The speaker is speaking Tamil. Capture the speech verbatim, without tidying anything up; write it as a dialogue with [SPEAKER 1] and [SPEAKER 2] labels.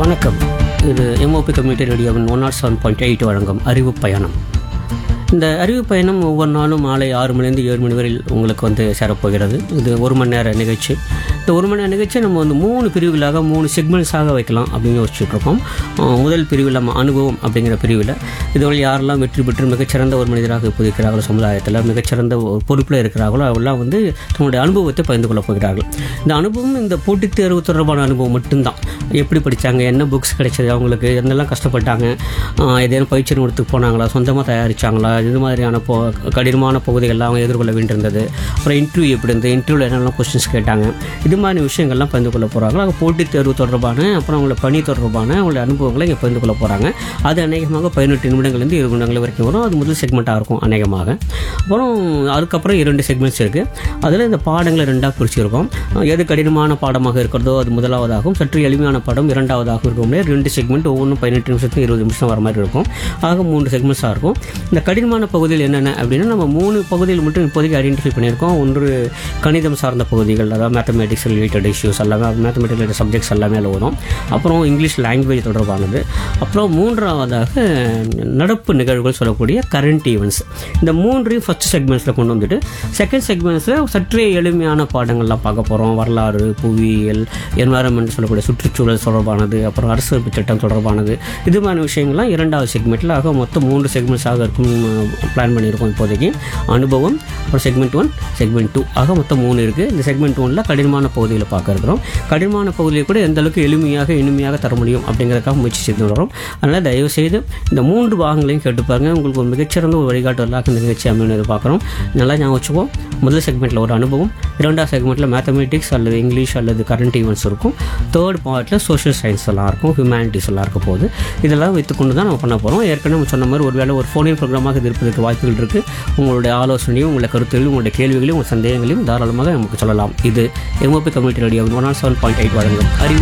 [SPEAKER 1] வணக்கம். இது எம்ஓபி கம்யூனிட்டி ரேடியோவின் one not seven point eight வழங்கும் அறிவு பயணம். இந்த அறிவு பயணம் ஒவ்வொரு நாளும் மாலை ஆறு மணிலேருந்து ஏழு மணி வரையில் உங்களுக்கு வந்து சேரப்போகிறது. இது ஒரு மணி நேர நிகழ்ச்சி. இந்த ஒரு மணி நேர நிகழ்ச்சி நம்ம வந்து மூணு பிரிவுகளாக மூணு செக்மெண்ட்ஸாக வைக்கலாம் அப்படின்னு யோசிச்சுட்ருக்கோம். முதல் பிரிவில் நம்ம அனுபவம் அப்படிங்கிற பிரிவில் இதுவரை யாரெல்லாம் வெற்றி பெற்று மிகச்சிறந்த ஒரு மனிதராக இப்போ இருக்கிறார்களோ, சமுதாயத்தில் மிகச்சிறந்த ஒரு பொறுப்பில் இருக்கிறார்களோ அவெல்லாம் வந்து தன்னுடைய அனுபவத்தை பகிர்ந்து கொள்ளப் போகிறார்கள். இந்த அனுபவம் இந்த போட்டித் தேர்வு தொடர்பான அனுபவம் மட்டும்தான். எப்படி படித்தாங்க, என்ன புக்ஸ் கிடைச்சது, அவங்களுக்கு என்னெல்லாம் கஷ்டப்பட்டாங்க, ஏதேனும் பயிற்சி நிறுவனத்துக்கு போனாங்களா, சொந்தமாக தயாரித்தாங்களா, இது மாதிரியான போ கடினமான பகுதிகள்லாம் அவங்க எதிர்கொள்ள வேண்டியிருந்தது. அப்புறம் இன்டர்வியூ எப்படி இருந்தது, இன்டர்வியூவில் என்னெல்லாம் கொஸ்டின்ஸ் கேட்டாங்க, இது மாதிரி விஷயங்கள்லாம் பகிர்ந்து கொள்ள போகிறாங்க. அவங்க போட்டித் தேர்வு தொடர்பான, அப்புறம் அவங்களோட பணி தொடர்பான அவங்களோட அனுபவங்களை இங்கே பகிர்ந்து கொள்ள போகிறாங்க. அது அநேகமாக பதினெட்டு நிமிடங்கள்லேருந்து இருபது நிமிடங்கள் வரைக்கும் வரும். அது முதல் செக்மெண்ட்டாக இருக்கும் அநேகமாக. அப்புறம் அதுக்கப்புறம் இரண்டு செக்மெண்ட்ஸ் இருக்குது. அதில் இந்த பாடங்களை ரெண்டாக பிரிச்சிருக்கோம். எது கடினமான பாடமாக இருக்கிறதோ அது முதலாவதாகவும், சற்று எளிமையான பாடம் இரண்டாவதாகவும் இருக்கும். ரெண்டு செக்மெண்ட் ஒவ்வொன்றும் பதினெட்டு நிமிஷத்துக்கு இருபது நிமிஷம் வர மாதிரி இருக்கும். ஆக மூன்று செக்மெண்ட்ஸாக இருக்கும். இந்த கடினமான பகுதியில் என்னென்ன அப்படின்னா, நம்ம மூணு பகுதியில் மட்டும் இப்போதைக்கு ஐடென்டிஃபை பண்ணியிருக்கோம். ஒன்று கணிதம் சார்ந்த பகுதிகள், அதாவது மேத்தமேட்டிக்ஸ் ரிலேட்டட் இஷ்யூஸ் எல்லாமே, மேத்தமெட்டிக்ஸ் ரிலேட்டட் சப்ஜெக்ட்ஸ் எல்லாமே அதில் வரும். அப்புறம் இங்கிலீஷ் லாங்குவேஜ் தொடர்பானது. அப்புறம் மூன்றாவதாக நடப்பு நிகழ்வுகள் சொல்லக்கூடிய கரண்ட் ஈவெண்ட்ஸ். இந்த மூன்றையும் ஃபர்ஸ்ட் செக்மெண்ட்ஸில் கொண்டு வந்துட்டு செகண்ட் செக்மெண்ட்ஸில் சற்றே எளிமையான பாடங்கள்லாம் பார்க்க போகிறோம். வரலாறு, புவியியல், என்வாரன்மெண்ட் சொல்லக்கூடிய சுற்றுச்சூழல் தொடர்பானது, அப்புறம் அரசியல் சட்டம் தொடர்பானது, இது மாதிரி விஷயங்கள்லாம் இரண்டாவது செக்மெண்ட்டில். ஆக மொத்தம் மூன்று செக்மெண்ட்ஸாக இருக்கும் பிளான் பண்ணியிருக்கோம் இப்போதைக்கு. அனுபவம், அப்புறம் செக்மெண்ட் ஒன், செக்மெண்ட் டூ, ஆக மொத்தம் மூணு இருக்குது. இந்த செக்மெண்ட் ஒன்னில் கடினமான பகுதியில் பார்க்க இருக்கிறோம். கடினமான பகுதியை கூட எந்த அளவுக்கு எளிமையாக இனிமையாக தர முடியும் அப்படிங்கிறதுக்காக முயற்சி செய்து வரோம். அதனால் தயவு செய்து இந்த மூன்று பாகங்களையும் கேட்டு பாருங்கள். உங்களுக்கு ஒரு மிகச்சிறந்த ஒரு வழிகாட்டுதலாக இந்த நிகழ்ச்சி அமைன்னு எதிர்பார்க்குறோம். நல்லா ஞாபகம் வச்சுக்குவோம். முதல் செக்மெண்ட்டில் ஒரு அனுபவம், இரண்டாவது செக்மெண்ட்டில் மேத்தமெட்டிக்ஸ் அல்லது இங்கிலீஷ் அல்லது கரண்ட் ஈவெண்ட்ஸ் இருக்கும். தேர்ட் பார்ட்டில் சோஷியல் சயின்ஸ் எல்லாம் இருக்கும், ஹியூமனிட்டிஸ் எல்லாம் இருக்க போகுது. இதெல்லாம் வைத்துக்கொண்டு தான் நம்ம பண்ண போகிறோம். ஏற்கனவே நம்ம சொன்ன மாதிரி ஒரு வேளை ஒரு ஃபோனின் ப்ரோக்ராமாக இது இருப்பதற்கு வாய்ப்புகள் இருக்குது. உங்களுடைய ஆலோசனையும், உங்களுடைய கருத்துகளையும், உங்களுடைய கேள்விகளையும், உங்கள் சந்தேகங்களையும் தாராளமாக நமக்கு சொல்லலாம். இது MOP community radio one not seven point eight வழங்கும் அறிவு